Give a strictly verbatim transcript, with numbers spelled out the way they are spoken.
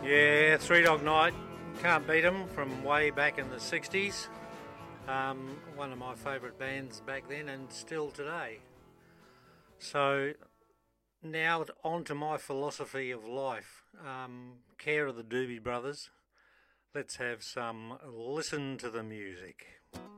Yeah, Three Dog Night, can't beat them from way back in the sixties. Um, one of my favourite bands back then and still today. So now on to my philosophy of life. Um, care of the Doobie Brothers. Let's have some listen to the music.